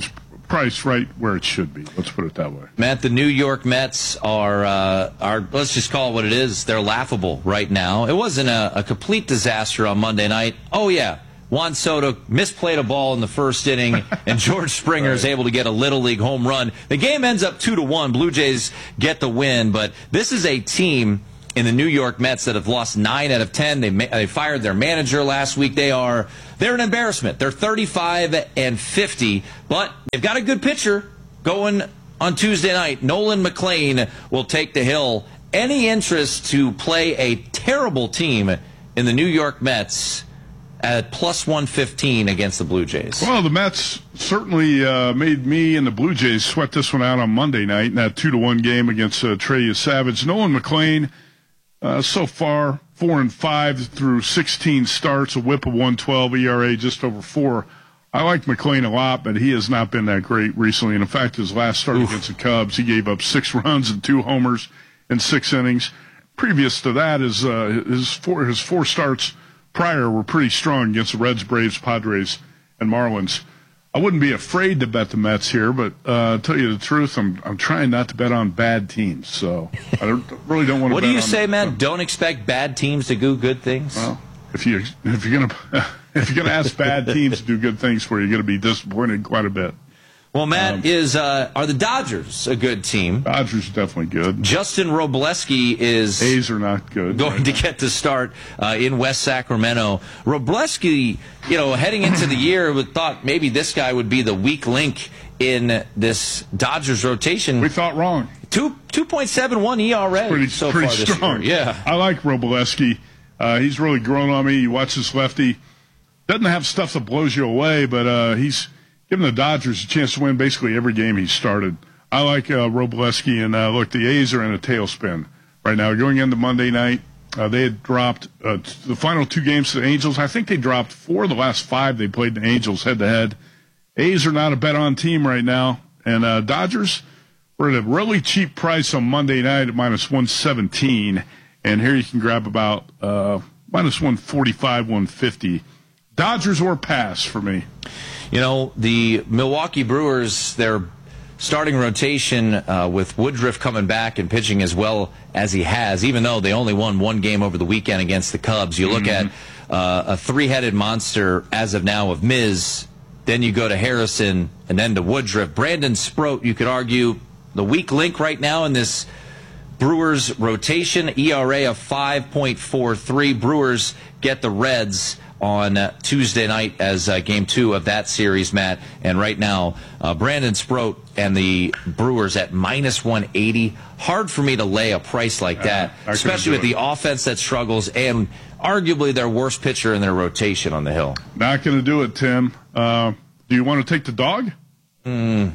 price right where it should be. Let's put it that way. Matt, the New York Mets are, uh, are let's just call it what it is. They're laughable right now. It wasn't a, a complete disaster on Monday night. Oh, yeah. Juan Soto misplayed a ball in the first inning, and George Springer is right. able to get a Little League home run. The game ends up two to one. Blue Jays get the win, but this is a team in the New York Mets that have lost nine out of ten. They they fired their manager last week. They are they're an embarrassment. They're thirty-five and fifty, but they've got a good pitcher going on Tuesday night. Nolan McLean will take the hill. Any interest to play a terrible team in the New York Mets at plus one fifteen against the Blue Jays? Well, the Mets certainly uh, made me and the Blue Jays sweat this one out on Monday night in that two to one game against uh, Trey Savage. Nolan McLean, uh, so far four and five through sixteen starts, a whip of one twelve, E R A just over four. I like McLean a lot, but he has not been that great recently. And in fact, his last start Oof. against the Cubs, he gave up six runs and two homers in six innings. Previous to that, his uh, his four his four starts prior were pretty strong against the Reds, Braves, Padres, and Marlins. I wouldn't be afraid to bet the Mets here, but uh, to tell you the truth, I'm I'm trying not to bet on bad teams. So I don't, really don't want to. What bet do you on say, them. man? Don't expect bad teams to do good things. Well, if you if you're gonna if you're gonna ask bad teams to do good things for you, you're gonna be disappointed quite a bit. Well, Matt, Um, is uh, are the Dodgers a good team? Dodgers are definitely good. Justin Robleski is A's are not good. Going right to now. get to start uh, in West Sacramento. Robleski, you know, heading into the year, we thought maybe this guy would be the weak link in this Dodgers rotation. We thought wrong. Two two point seven one E R A Pretty, so pretty far this strong. year. Yeah, I like Robleski. Uh, he's really grown on me. You watch this lefty. Doesn't have stuff that blows you away, but uh, he's giving the Dodgers a chance to win basically every game he's started. I like uh, Robleski, and uh, look, the A's are in a tailspin right now. Going into Monday night, uh, they had dropped uh, the final two games to the Angels. I think they dropped four of the last five they played the Angels head-to-head. A's are not a bet-on team right now, and uh, Dodgers were at a really cheap price on Monday night at minus one seventeen, and here you can grab about uh, minus one forty-five, one fifty. Dodgers or pass for me. You know, the Milwaukee Brewers, their starting rotation uh, with Woodruff coming back and pitching as well as he has, even though they only won one game over the weekend against the Cubs. You look mm-hmm. at uh, a three-headed monster as of now of Miz, then you go to Harrison, and then to Woodruff. Brandon Sproat, you could argue, the weak link right now in this Brewers rotation, E R A of five point four three. Brewers get the Reds on uh, Tuesday night as uh, game two of that series, Matt. And right now, uh, Brandon Sproat and the Brewers at minus one eighty. Hard for me to lay a price like that, uh, especially with it. the offense that struggles and arguably their worst pitcher in their rotation on the hill. Not going to do it, Tim. Uh, do you want to take the dog? Mm,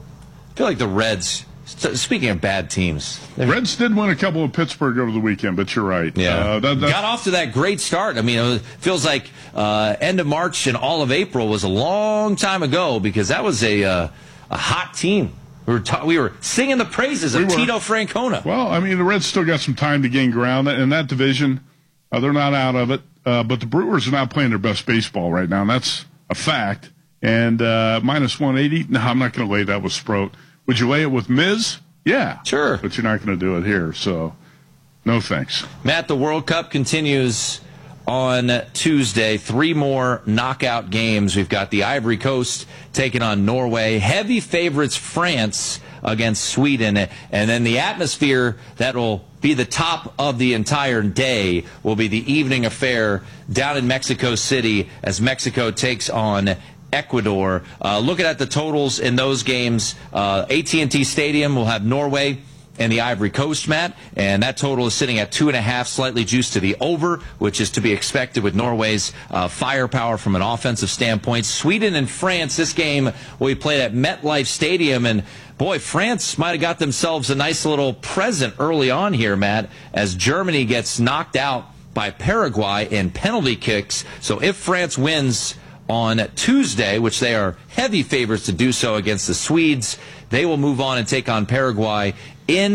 I feel like the Reds... Speaking of bad teams, Reds did win a couple of Pittsburgh over the weekend, but you're right. Yeah, uh, that, got off to that great start. I mean, it feels like uh, end of March and all of April was a long time ago because that was a uh, a hot team. We were ta- we were singing the praises of we Tito Francona. Well, I mean, the Reds still got some time to gain ground in that division. Uh, they're not out of it, uh, but the Brewers are not playing their best baseball right now, and that's a fact. And uh, minus one eighty. No, I'm not going to lay that with Sproat. Would you lay it with Miz? Yeah. Sure. But you're not going to do it here, so no thanks. Matt, the World Cup continues on Tuesday. Three more knockout games. We've got the Ivory Coast taking on Norway. Heavy favorites France against Sweden. And then the atmosphere that will be the top of the entire day will be the evening affair down in Mexico City as Mexico takes on Ecuador. Uh, looking at the totals in those games, uh, A T and T Stadium will have Norway and the Ivory Coast, Matt, and that total is sitting at two and a half, slightly juiced to the over, which is to be expected with Norway's uh, firepower from an offensive standpoint. Sweden and France, this game will be played at MetLife Stadium, and boy, France might have got themselves a nice little present early on here, Matt, as Germany gets knocked out by Paraguay in penalty kicks. So if France wins on Tuesday, which they are heavy favorites to do so against the Swedes, they will move on and take on Paraguay in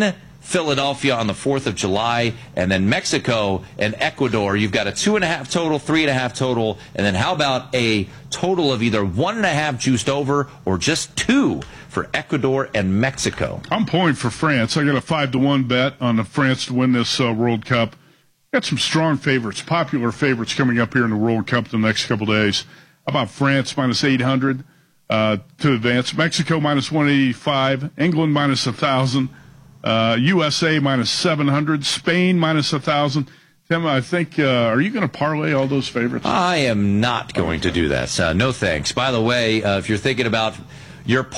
Philadelphia on the fourth of July, and then Mexico and Ecuador. You've got a two and a half total, three and a half total, and then how about a total of either one and a half juiced over or just two for Ecuador and Mexico? I'm pulling for France. I got a five to one bet on the France to win this uh, World Cup. Got some strong favorites, popular favorites coming up here in the World Cup the next couple days. How about France minus eight hundred uh, to advance? Mexico minus one eighty-five. England minus one thousand. Uh, U S A minus seven hundred. Spain minus one thousand. Tim, I think, uh, are you going to parlay all those favorites? I am not going to do that. Uh, no thanks. By the way, uh, if you're thinking about your